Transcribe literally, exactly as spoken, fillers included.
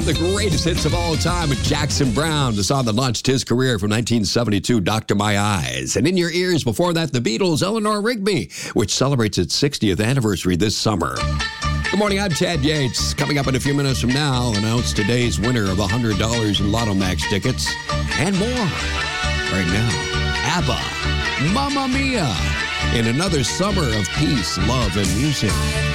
the greatest hits of all time with Jackson Browne, the song that launched his career from nineteen seventy-two, Doctor My Eyes. And in your ears before that, the Beatles' Eleanor Rigby, which celebrates its sixtieth anniversary this summer. Good morning, I'm Chad Yates. Coming up in a few minutes from now, announce today's winner of one hundred dollars in Lotto Max tickets and more. Right now, ABBA, Mamma Mia, in another summer of peace, love, and music.